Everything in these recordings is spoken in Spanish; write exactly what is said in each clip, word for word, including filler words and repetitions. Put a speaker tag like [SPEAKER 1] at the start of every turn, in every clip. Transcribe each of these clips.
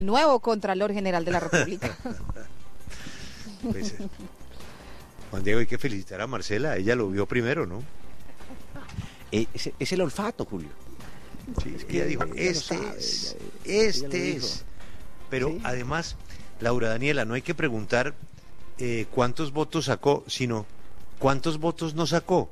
[SPEAKER 1] Nuevo Contralor General de la República.
[SPEAKER 2] Pues, Juan Diego, hay que felicitar a Marcela, ella lo vio primero, ¿no?
[SPEAKER 3] Eh, es, es el olfato, Julio.
[SPEAKER 2] Sí, es que ella dijo,
[SPEAKER 3] Ella lo
[SPEAKER 2] este
[SPEAKER 3] sabe,
[SPEAKER 2] es,
[SPEAKER 3] ella-
[SPEAKER 2] este
[SPEAKER 3] ella lo dijo.
[SPEAKER 2] es. Pero
[SPEAKER 3] Sí.
[SPEAKER 2] además, Laura Daniela, no hay que preguntar eh, cuántos votos sacó, sino cuántos votos no sacó.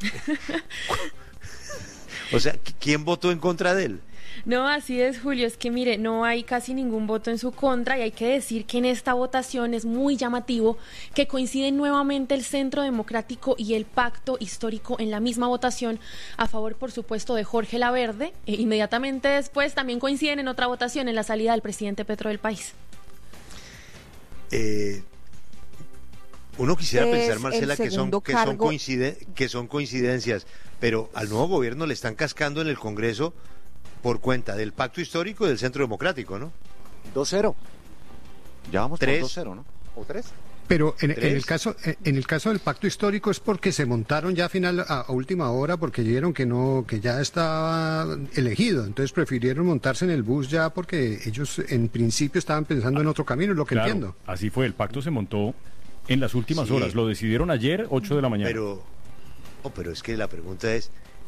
[SPEAKER 2] O sea, ¿quién votó en contra de él?
[SPEAKER 4] No, así es, Julio, es que mire, no hay casi ningún voto en su contra y hay que decir que en esta votación es muy llamativo que coinciden nuevamente el Centro Democrático y el Pacto Histórico en la misma votación a favor, por supuesto, de Jorge Laverde. E inmediatamente después también coinciden en otra votación en la salida del presidente Petro del país.
[SPEAKER 2] Eh, uno quisiera
[SPEAKER 1] Es
[SPEAKER 2] pensar,
[SPEAKER 1] el
[SPEAKER 2] Marcela, que son,
[SPEAKER 1] segundo
[SPEAKER 2] que, son
[SPEAKER 1] cargo.
[SPEAKER 2] coincide- que son coincidencias, pero al nuevo gobierno le están cascando en el Congreso por cuenta del Pacto Histórico y del Centro Democrático, ¿no?
[SPEAKER 3] dos cero. Ya vamos por
[SPEAKER 2] Tres.
[SPEAKER 3] dos cero, ¿no? ¿O tres?
[SPEAKER 5] Pero en, en
[SPEAKER 2] Tres.
[SPEAKER 5] el caso en el caso del pacto histórico es porque se montaron ya a final a, a última hora porque vieron que no que ya estaba elegido, entonces prefirieron montarse en el bus ya porque ellos en principio estaban pensando en otro camino, es lo que
[SPEAKER 6] Claro,
[SPEAKER 5] entiendo.
[SPEAKER 6] así fue, el pacto se montó en las últimas
[SPEAKER 2] Sí.
[SPEAKER 6] horas, lo decidieron ayer, ocho de la mañana.
[SPEAKER 2] Pero, oh, pero es que la pregunta es,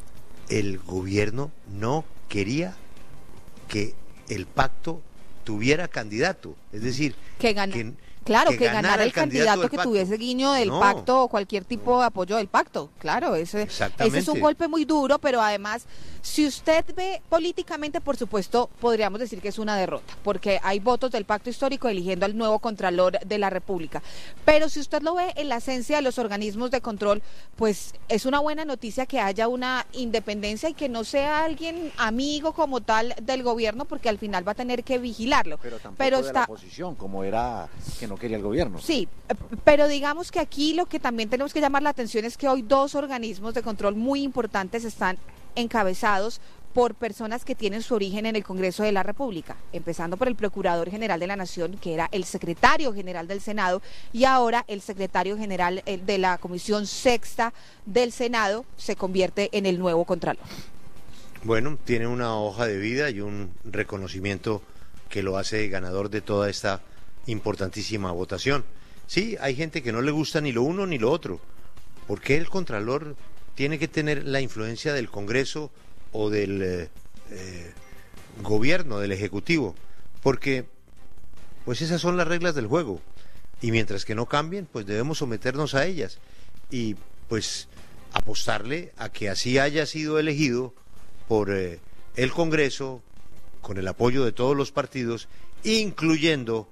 [SPEAKER 2] el gobierno no quería que el pacto tuviera candidato, es decir,
[SPEAKER 1] Que gana-
[SPEAKER 2] que,
[SPEAKER 1] Claro,
[SPEAKER 2] que
[SPEAKER 1] que, ganara el candidato,
[SPEAKER 2] del
[SPEAKER 1] que
[SPEAKER 2] pacto.
[SPEAKER 1] tuviese guiño del
[SPEAKER 2] No.
[SPEAKER 1] pacto o cualquier tipo de apoyo del pacto. Claro, ese,
[SPEAKER 2] Exactamente.
[SPEAKER 1] ese es un golpe muy duro, pero además, si usted ve políticamente, por supuesto, podríamos decir que es una derrota, porque hay votos del pacto histórico eligiendo al nuevo Contralor de la República. Pero si usted lo ve en la esencia de los organismos de control, pues es una buena noticia que haya una independencia y que no sea alguien amigo como tal del gobierno, porque al final va a tener que vigilarlo.
[SPEAKER 3] Pero tampoco
[SPEAKER 1] Pero
[SPEAKER 3] de
[SPEAKER 1] está-
[SPEAKER 3] la oposición, como era que no quería el gobierno.
[SPEAKER 1] Sí, eh, pero digamos que aquí lo que también tenemos que llamar la atención es que hoy dos organismos de control muy importantes están encabezados por personas que tienen su origen en el Congreso de la República, empezando por el Procurador General de la Nación, que era el Secretario General del Senado, y ahora el Secretario General eh, de la Comisión Sexta del Senado se convierte en el nuevo Contralor.
[SPEAKER 2] bueno, tiene una hoja de vida y un reconocimiento que lo hace ganador de toda esta importantísima votación. Sí, hay gente que no le gusta ni lo uno ni lo otro. ¿Por qué el Contralor tiene que tener la influencia del Congreso o del eh, eh, gobierno, del Ejecutivo? Porque, pues esas son las reglas del juego. Y mientras que no cambien, pues debemos someternos a ellas. Y pues apostarle a que así haya sido elegido por eh, el Congreso, con el apoyo de todos los partidos, incluyendo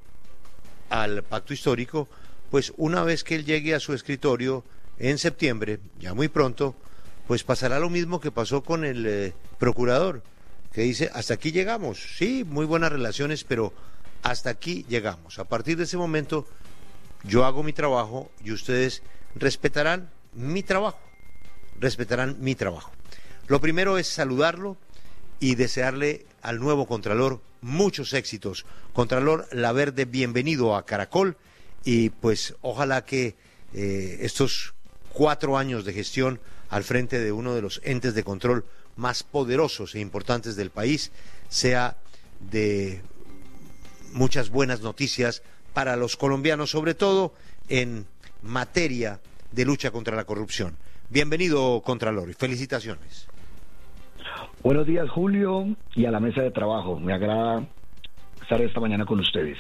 [SPEAKER 2] al Pacto Histórico, pues una vez que él llegue a su escritorio en septiembre, ya muy pronto, pues pasará lo mismo que pasó con el eh, procurador, que dice, hasta aquí llegamos, sí, muy buenas relaciones, pero hasta aquí llegamos. A partir de ese momento, yo hago mi trabajo y ustedes respetarán mi trabajo, respetarán mi trabajo. Lo primero es saludarlo y desearle al nuevo Contralor muchos éxitos. Contralor Laverde, bienvenido a Caracol y pues ojalá que eh, estos cuatro años de gestión al frente de uno de los entes de control más poderosos e importantes del país sea de muchas buenas noticias para los colombianos, sobre todo en materia de lucha contra la corrupción. Bienvenido, Contralor, y felicitaciones.
[SPEAKER 7] Buenos días, Julio, y a la mesa de trabajo. Me agrada estar esta mañana con ustedes.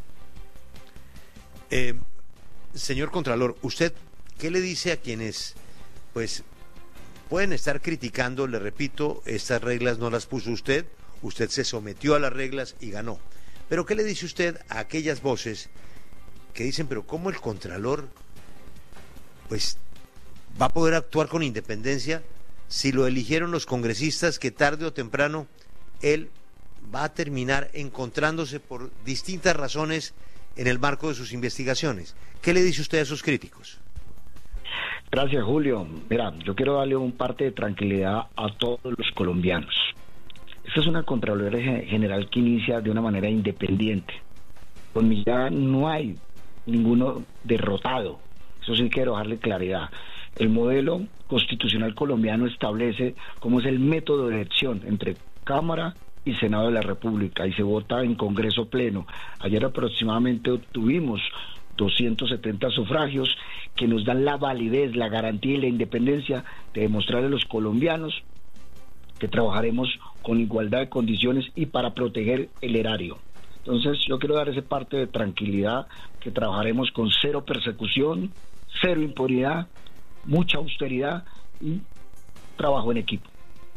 [SPEAKER 2] Eh, señor Contralor, ¿usted qué le dice a quienes, pues, pueden estar criticando? Le repito, estas reglas no las puso usted, usted se sometió a las reglas y ganó. Pero ¿qué le dice usted a aquellas voces que dicen, pero cómo el Contralor, pues, va a poder actuar con independencia si lo eligieron los congresistas, que tarde o temprano él va a terminar encontrándose por distintas razones en el marco de sus investigaciones? ¿Qué le dice usted a sus críticos?
[SPEAKER 7] Gracias, Julio. Mira, yo quiero darle un parte de tranquilidad a todos los colombianos. Esta es una Contraloría General que inicia de una manera independiente. Con mi ya no hay ninguno derrotado. Eso sí quiero darle claridad. El modelo constitucional colombiano establece cómo es el método de elección entre Cámara y Senado de la República, y se vota en Congreso Pleno. Ayer aproximadamente obtuvimos doscientos setenta sufragios que nos dan la validez, la garantía y la independencia de demostrarle a los colombianos que trabajaremos con igualdad de condiciones y para proteger el erario. Entonces yo quiero dar ese parte de tranquilidad, que trabajaremos con cero persecución, cero impunidad, mucha austeridad y trabajo en equipo.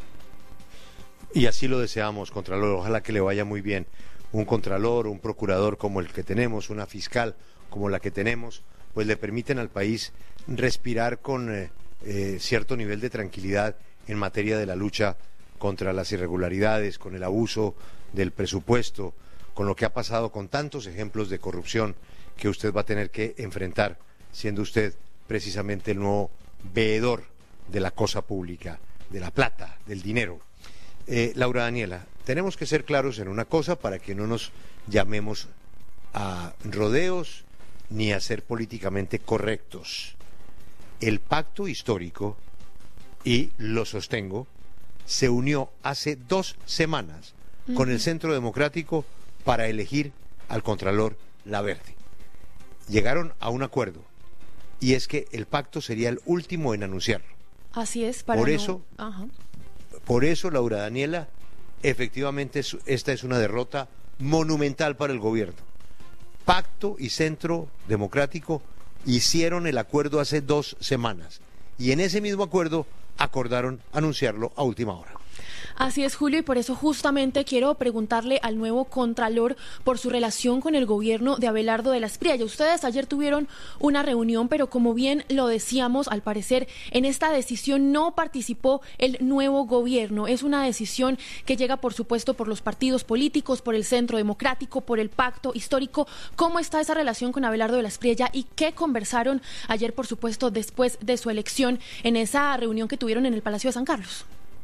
[SPEAKER 2] Y así lo deseamos, Contralor, ojalá que le vaya muy bien. Un Contralor, un Procurador como el que tenemos, una Fiscal como la que tenemos, pues le permiten al país respirar con eh, eh, cierto nivel de tranquilidad en materia de la lucha contra las irregularidades, con el abuso del presupuesto, con lo que ha pasado con tantos ejemplos de corrupción que usted va a tener que enfrentar, siendo usted precisamente el nuevo veedor de la cosa pública, de la plata, del dinero. Eh, Laura Daniela, tenemos que ser claros en una cosa para que no nos llamemos a rodeos ni a ser políticamente correctos. El pacto histórico, y lo sostengo, se unió hace dos semanas uh-huh. con el Centro Democrático para elegir al Contralor Laverde. Llegaron a un acuerdo, y es que el pacto sería el último en anunciarlo.
[SPEAKER 4] Así es, para
[SPEAKER 2] por
[SPEAKER 4] no...
[SPEAKER 2] eso,
[SPEAKER 4] Ajá.
[SPEAKER 2] por eso, Laura Daniela, efectivamente esta es una derrota monumental para el gobierno. Pacto y Centro Democrático hicieron el acuerdo hace dos semanas, y en ese mismo acuerdo acordaron anunciarlo a última hora.
[SPEAKER 4] Así es, Julio, y por eso justamente quiero preguntarle al nuevo Contralor por su relación con el gobierno de Abelardo de la Espriella. Ya ustedes ayer tuvieron una reunión, pero como bien lo decíamos, al parecer en esta decisión no participó el nuevo gobierno. Es una decisión que llega, por supuesto, por los partidos políticos, por el Centro Democrático, por el pacto histórico. ¿Cómo está esa relación con Abelardo de la Espriella y qué conversaron ayer, por supuesto, después de su elección en esa reunión que tuvieron en el Palacio de San Carlos?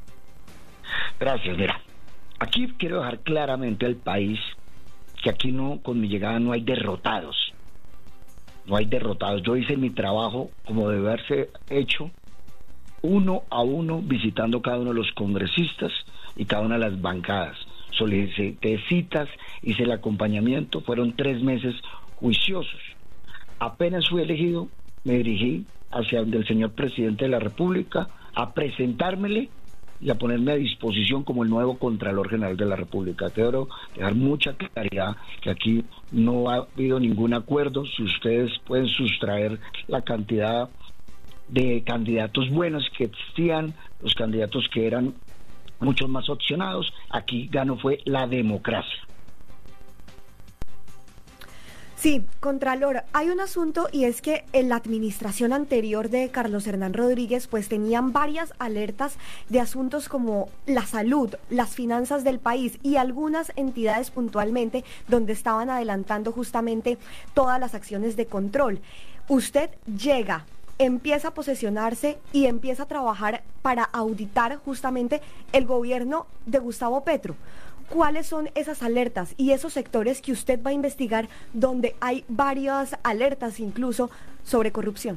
[SPEAKER 7] Gracias, mira, aquí quiero dejar claramente al país que aquí no, con mi llegada no hay derrotados, no hay derrotados. Yo hice mi trabajo como debe haberse hecho, uno a uno, visitando cada uno de los congresistas y cada una de las bancadas. Solicité citas, hice el acompañamiento, fueron tres meses juiciosos. Apenas fui elegido, me dirigí hacia el señor presidente de la República a presentármele y a ponerme a disposición como el nuevo Contralor General de la República. Quiero dejar mucha claridad que aquí no ha habido ningún acuerdo. Si ustedes pueden sustraer la cantidad de candidatos buenos que existían, los candidatos que eran muchos más opcionados, aquí ganó fue la democracia.
[SPEAKER 8] Sí, Contralor, hay un asunto y es que en la administración anterior de Carlos Hernán Rodríguez pues tenían varias alertas de asuntos como la salud, las finanzas del país y algunas entidades puntualmente donde estaban adelantando justamente todas las acciones de control. Usted llega, empieza a posesionarse y empieza a trabajar para auditar justamente el gobierno de Gustavo Petro. ¿Cuáles son esas alertas y esos sectores que usted va a investigar donde hay varias alertas incluso sobre corrupción?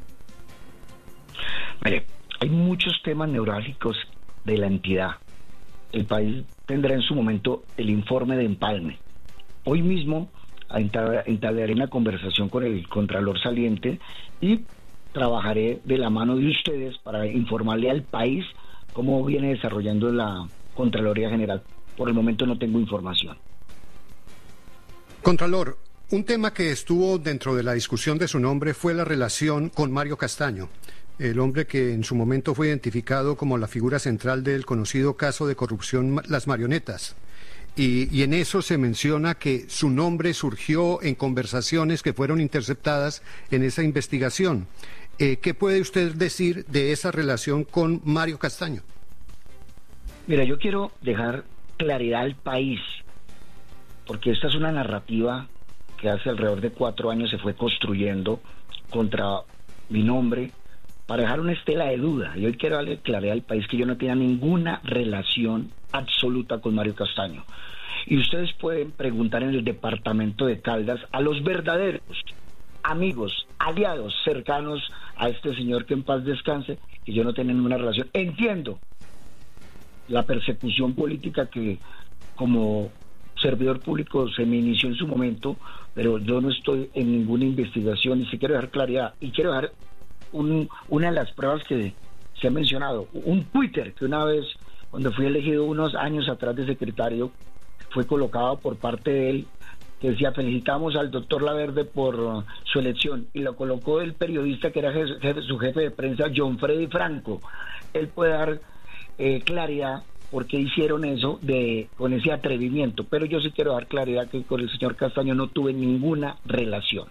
[SPEAKER 7] Mire, hay muchos temas neurálgicos de la entidad. El país tendrá en su momento el informe de empalme. Hoy mismo entablaré una conversación con el Contralor saliente y trabajaré de la mano de ustedes para informarle al país cómo viene desarrollando la Contraloría General. Por el momento no tengo información.
[SPEAKER 5] Contralor, un tema que estuvo dentro de la discusión de su nombre fue la relación con Mario Castaño, el hombre que en su momento fue identificado como la figura central del conocido caso de corrupción Las Marionetas. Y, y en eso se menciona que su nombre surgió en conversaciones que fueron interceptadas en esa investigación. Eh, ¿Qué puede usted decir de esa relación con Mario Castaño?
[SPEAKER 7] Mira, yo quiero dejar claridad al país, porque esta es una narrativa que hace alrededor de cuatro años se fue construyendo contra mi nombre para dejar una estela de duda. Y hoy quiero darle claridad al país que yo no tenía ninguna relación absoluta con Mario Castaño. Y ustedes pueden preguntar en el departamento de Caldas a los verdaderos amigos, aliados cercanos a este señor, que en paz descanse, que yo no tenía ninguna relación. Entiendo la persecución política que como servidor público se me inició en su momento, pero yo no estoy en ninguna investigación y sí quiero dejar claridad y quiero dejar un, una de las pruebas que se ha mencionado, un Twitter que una vez, cuando fui elegido unos años atrás de secretario, fue colocado por parte de él, que decía: felicitamos al doctor Laverde por uh, su elección, y lo colocó el periodista que era jefe, jefe, su jefe de prensa, John Freddy Franco. Él puede dar eh, claridad por qué hicieron eso de con ese atrevimiento, pero yo sí quiero dar claridad que con el señor Castaño no tuve ninguna relación.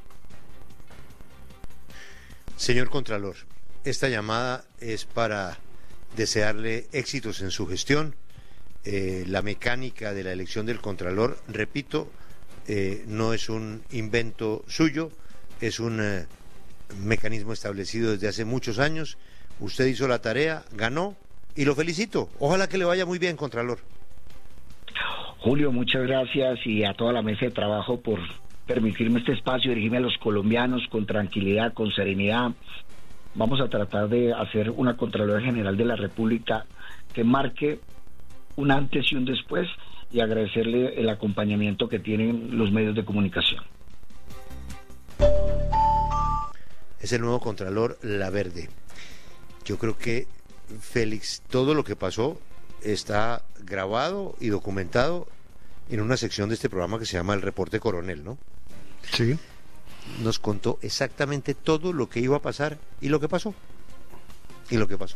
[SPEAKER 2] Señor Contralor, esta llamada es para desearle éxitos en su gestión. Eh, la mecánica de la elección del Contralor, repito, eh, no es un invento suyo, es un eh, mecanismo establecido desde hace muchos años. Usted hizo la tarea, ganó y lo felicito. Ojalá que le vaya muy bien, Contralor.
[SPEAKER 7] Julio, muchas gracias, y a toda la mesa de trabajo por permitirme este espacio, dirigirme a los colombianos con tranquilidad, con serenidad. Vamos a tratar de hacer una Contraloría General de la República que marque un antes y un después, y agradecerle el acompañamiento que tienen los medios de comunicación.
[SPEAKER 2] Es el nuevo Contralor Laverde. Yo creo que, Félix, todo lo que pasó está grabado y documentado en una sección de este programa que se llama El Reporte Coronel, ¿no?
[SPEAKER 5] Sí.
[SPEAKER 2] Nos contó exactamente todo lo que iba a pasar y lo que pasó. Y lo que pasó.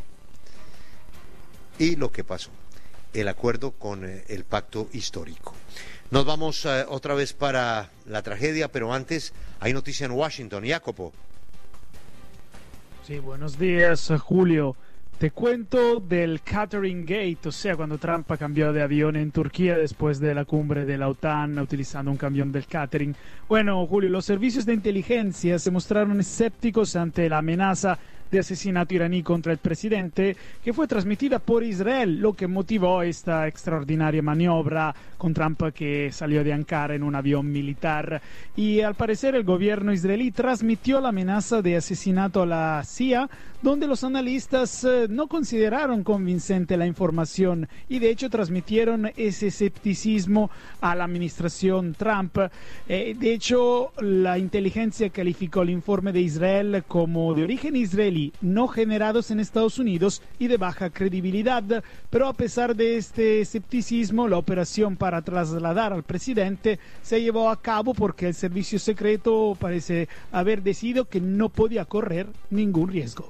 [SPEAKER 2] Y lo que pasó. El acuerdo con eh, el pacto histórico. Nos vamos eh, otra vez para la tragedia, pero antes hay noticia en Washington. Jacopo.
[SPEAKER 9] Sí, buenos días, Julio. Te cuento del Catering Gate, o sea, cuando Trump cambió de avión en Turquía después de la cumbre de la OTAN utilizando un camión del catering. Bueno, Julio, los servicios de inteligencia se mostraron escépticos ante la amenaza de asesinato iraní contra el presidente, que fue transmitida por Israel, lo que motivó esta extraordinaria maniobra con Trump, que salió de Ankara en un avión militar. Y al parecer el gobierno israelí transmitió la amenaza de asesinato a la C I A, donde los analistas eh, no consideraron convincente la información y de hecho transmitieron ese escepticismo a la administración Trump. Eh, de hecho, la inteligencia calificó el informe de Israel como de origen israelí, no generados en Estados Unidos y de baja credibilidad, pero a pesar de este escepticismo, la operación para trasladar al presidente se llevó a cabo porque el servicio secreto parece haber decidido que no podía correr ningún riesgo.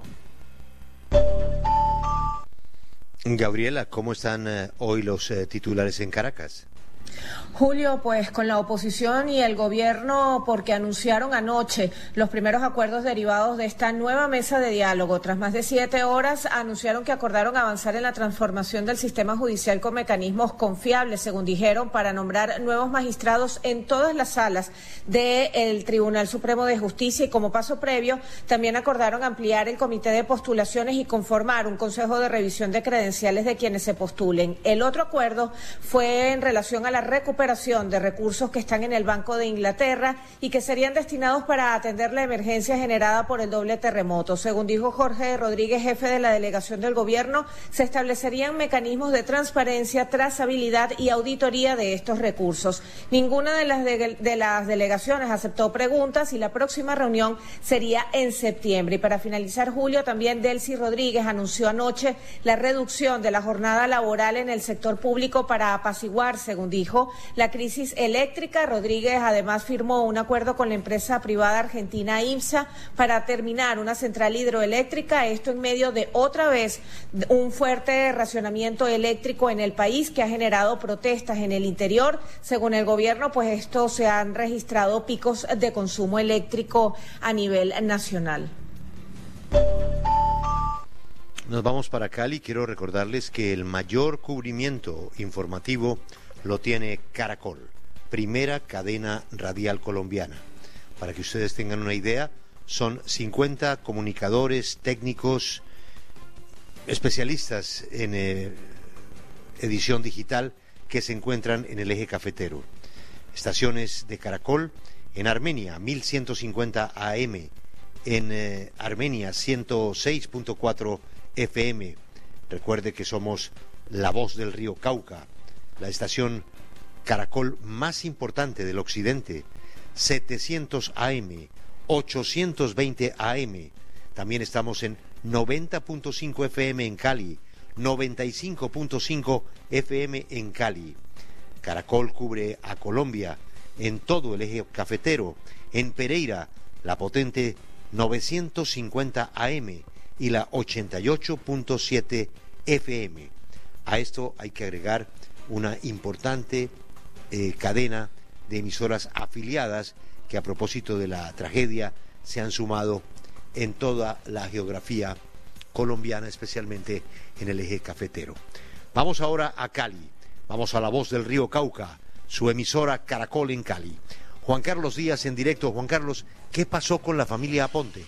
[SPEAKER 2] Gabriela, ¿cómo están eh, hoy los eh, titulares en Caracas?
[SPEAKER 10] Julio, pues con la oposición y el gobierno, porque anunciaron anoche los primeros acuerdos derivados de esta nueva mesa de diálogo. Tras más de siete horas, anunciaron que acordaron avanzar en la transformación del sistema judicial con mecanismos confiables, según dijeron, para nombrar nuevos magistrados en todas las salas del Tribunal Supremo de Justicia, y como paso previo, también acordaron ampliar el comité de postulaciones y conformar un consejo de revisión de credenciales de quienes se postulen. El otro acuerdo fue en relación a la recuperación de recursos que están en el Banco de Inglaterra y que serían destinados para atender la emergencia generada por el doble terremoto. Según dijo Jorge Rodríguez, jefe de la delegación del gobierno, se establecerían mecanismos de transparencia, trazabilidad y auditoría de estos recursos. Ninguna de las, de, de las delegaciones aceptó preguntas y la próxima reunión sería en septiembre. Y para finalizar, Julio, también Delcy Rodríguez anunció anoche la reducción de la jornada laboral en el sector público para apaciguar, según dijo, la crisis eléctrica. Rodríguez además firmó un acuerdo con la empresa privada argentina IMSA para terminar una central hidroeléctrica, esto en medio de otra vez un fuerte racionamiento eléctrico en el país que ha generado protestas en el interior. Según el gobierno, pues esto se han registrado picos de consumo eléctrico a nivel nacional.
[SPEAKER 2] Nos vamos para Cali. Quiero recordarles que el mayor cubrimiento informativo lo tiene Caracol, primera cadena radial colombiana. Para que ustedes tengan una idea, son cincuenta comunicadores, técnicos, especialistas en eh, edición digital que se encuentran en el eje cafetero. Estaciones de Caracol en Armenia, mil ciento cincuenta A M, en eh, Armenia, ciento seis punto cuatro F M. Recuerde que somos la voz del río Cauca. La estación Caracol más importante del occidente, setecientos A M, ochocientos veinte A M. También estamos en noventa punto cinco F M en Cali, noventa y cinco punto cinco F M en Cali. Caracol cubre a Colombia en todo el eje cafetero, en Pereira, la potente novecientos cincuenta A M y la ochenta y ocho punto siete F M. A esto hay que agregar una importante eh, cadena de emisoras afiliadas que, a propósito de la tragedia, se han sumado en toda la geografía colombiana, especialmente en el eje cafetero. Vamos ahora a Cali, vamos a La Voz del Río Cauca, su emisora Caracol en Cali. Juan Carlos Díaz en directo. Juan Carlos, ¿qué pasó con la familia Aponte?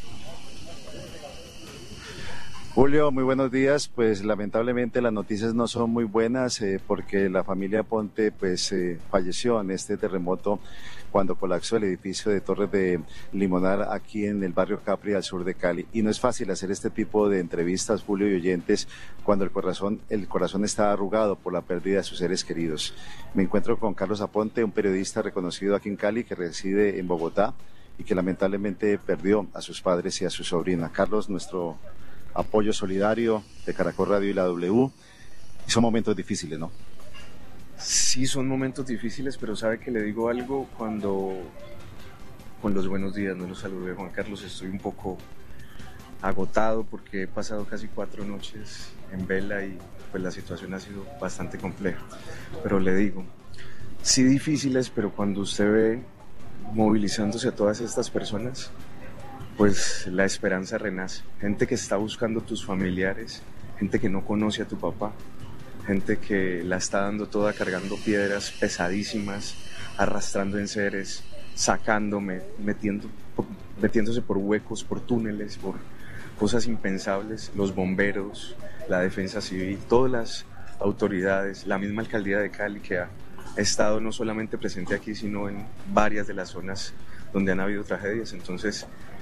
[SPEAKER 11] Julio, muy buenos días. Pues lamentablemente las noticias no son muy buenas eh, porque la familia Aponte pues eh, falleció en este terremoto cuando colapsó el edificio de Torres de Limonar aquí en el barrio Capri al sur de Cali. Y no es fácil hacer este tipo de entrevistas, Julio y oyentes, cuando el corazón, el corazón está arrugado por la pérdida de sus seres queridos. Me encuentro con Carlos Aponte, un periodista reconocido aquí en Cali que reside en Bogotá y que lamentablemente perdió a sus padres y a su sobrina. Carlos, nuestro apoyo solidario de Caracol Radio y la W. Y son momentos difíciles, ¿no?
[SPEAKER 12] Sí, son momentos difíciles, pero sabe que le digo algo cuando, con los buenos días, no los saludé, Juan Carlos, estoy un poco agotado porque he pasado casi cuatro noches en vela y pues la situación ha sido bastante compleja. Pero le digo, sí difíciles, pero cuando usted ve movilizándose a todas estas personas, pues la esperanza renace. Gente que está buscando tus familiares, gente que no conoce a tu papá, gente que la está dando toda cargando piedras pesadísimas, arrastrando enseres, sacándome, metiendo, metiéndose por huecos, por túneles, por cosas impensables, los bomberos, la defensa civil, todas las autoridades, la misma alcaldía de Cali que ha estado no solamente presente aquí, sino en varias de las zonas donde han habido tragedias. Entonces,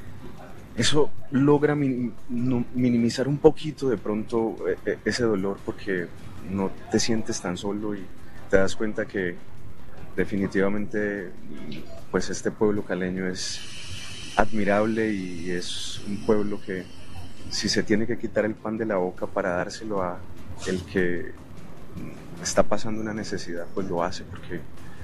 [SPEAKER 12] eso logra minimizar un poquito de pronto ese dolor porque no te sientes tan solo y te das cuenta que definitivamente pues este pueblo caleño es admirable y es un pueblo que si se tiene que quitar el pan de la boca para dárselo a el que está pasando una necesidad, pues lo hace porque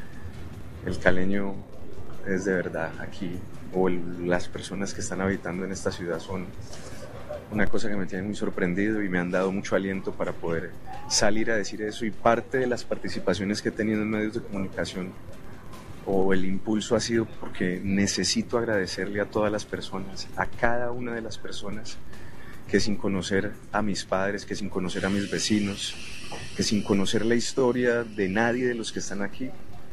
[SPEAKER 12] el caleño es de verdad aquí, o el, las personas que están habitando en esta ciudad son una cosa que me tiene muy sorprendido y me han dado mucho aliento para poder salir a decir eso, y parte de las participaciones que he tenido en medios de comunicación o el impulso ha sido porque necesito agradecerle a todas las personas, a cada una de las personas que sin conocer a mis padres, que sin conocer a mis vecinos, que sin conocer la historia de nadie de los que están aquí,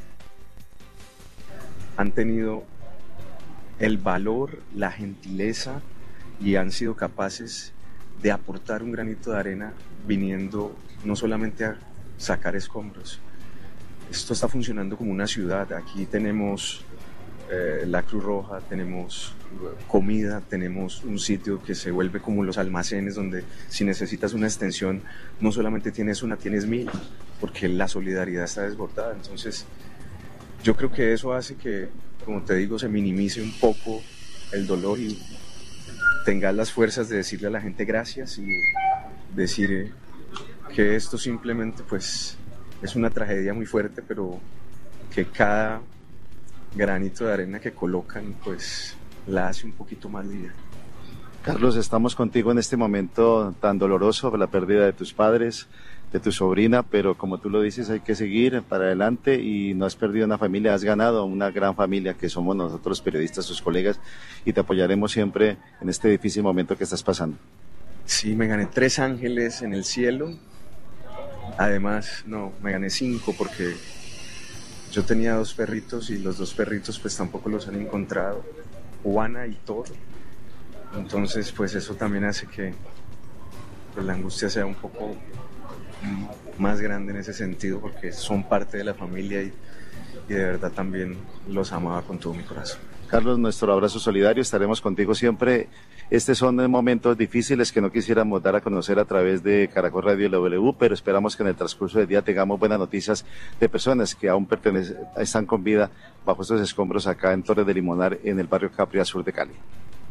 [SPEAKER 12] han tenido el valor, la gentileza y han sido capaces de aportar un granito de arena viniendo no solamente a sacar escombros. Esto está funcionando como una ciudad. Aquí tenemos eh, la Cruz Roja, tenemos comida, tenemos un sitio que se vuelve como los almacenes donde si necesitas una extensión no solamente tienes una, tienes mil, porque la solidaridad está desbordada. Entonces yo creo que eso hace que, como te digo, se minimice un poco el dolor y tengas las fuerzas de decirle a la gente gracias y decir que esto simplemente pues es una tragedia muy fuerte, pero que cada granito de arena que colocan pues la hace un poquito más liviana.
[SPEAKER 11] Carlos, estamos contigo en este momento tan doloroso, la pérdida de tus padres, de tu sobrina, pero como tú lo dices, hay que seguir para adelante y no has perdido una familia, has ganado una gran familia que somos nosotros periodistas, tus colegas, y te apoyaremos siempre en este difícil momento que estás pasando.
[SPEAKER 12] Sí, me gané tres ángeles en el cielo, además, no, me gané cinco porque yo tenía dos perritos y los dos perritos pues tampoco los han encontrado, Juana y Thor, entonces pues eso también hace que pues, la angustia sea un poco más grande en ese sentido porque son parte de la familia y y de verdad también los amaba con todo mi corazón.
[SPEAKER 11] Carlos, nuestro abrazo solidario, estaremos contigo siempre. Estos son momentos difíciles que no quisiéramos dar a conocer a través de Caracol Radio y la W, pero esperamos que en el transcurso del día tengamos buenas noticias de personas que aún pertenecen, están con vida bajo estos escombros acá en Torres de Limonar, en el barrio Capria, sur de Cali.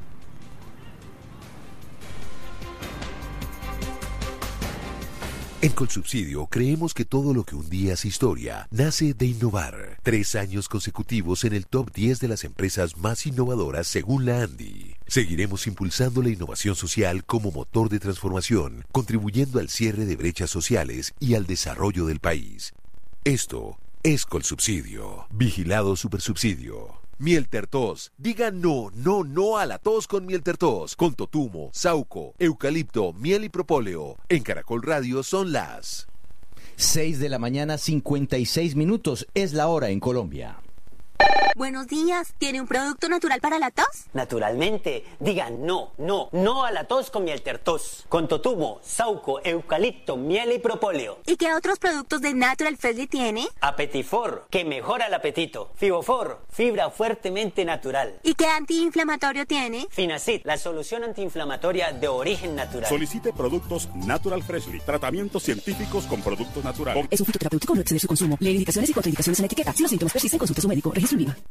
[SPEAKER 13] En Colsubsidio creemos que todo lo que un día es historia nace de innovar. Tres años consecutivos en el top diez de las empresas más innovadoras según la ANDI. Seguiremos impulsando la innovación social como motor de transformación, contribuyendo al cierre de brechas sociales y al desarrollo del país. Esto es Colsubsidio. Vigilado Supersubsidio. Miel Tertos. Diga no, no, no a la tos con Miel Tertos. Con totumo, sauco, eucalipto, miel y propóleo. En Caracol Radio son las
[SPEAKER 14] seis de la mañana, cincuenta y seis minutos. Es la hora en Colombia.
[SPEAKER 15] Buenos días. ¿Tiene un producto natural para la tos?
[SPEAKER 16] Naturalmente. Diga no, no, no a la tos con Miel Tertos. Con totumo, sauco, eucalipto, miel y propóleo.
[SPEAKER 15] ¿Y qué otros productos de Natural Freshly tiene?
[SPEAKER 16] Apetifor, que mejora el apetito. Fibofor, fibra fuertemente natural.
[SPEAKER 15] ¿Y qué antiinflamatorio tiene?
[SPEAKER 16] Finacid, la solución antiinflamatoria de origen natural.
[SPEAKER 17] Solicite productos Natural Freshly. Tratamientos científicos con productos naturales.
[SPEAKER 18] Es un fitoterapéutico, no exceder su consumo. Lee indicaciones y contraindicaciones en la etiqueta. Si los síntomas persisten, consulte a su médico. Registro INVIMA.